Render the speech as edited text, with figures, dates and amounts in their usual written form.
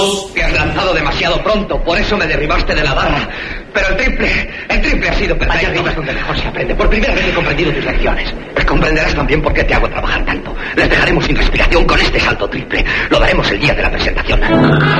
Te has lanzado demasiado pronto, por eso me derribaste de la barra. Pero el triple ha sido perfecto. Allá arriba es donde mejor se aprende. Por primera vez he comprendido tus lecciones. Pues comprenderás también por qué te hago trabajar tanto. Les dejaremos sin respiración con este salto triple. Lo daremos el día de la presentación.